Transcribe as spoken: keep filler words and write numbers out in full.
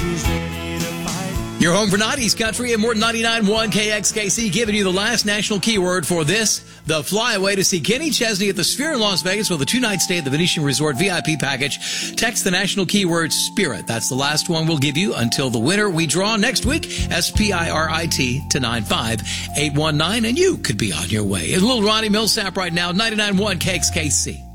she's ready to fight. You're home for nineties country and more than ninety-nine point one K X K C, giving you the last national keyword for this, the flyaway to see Kenny Chesney at the Sphere in Las Vegas with a two-night stay at the Venetian Resort V I P package. Text the national keyword SPIRIT. That's the last one we'll give you until the winner we draw next week, S P I R I T, to nine five eight one nine, and you could be on your way. It's a little Ronnie Millsap right now, ninety-nine point one K X K C.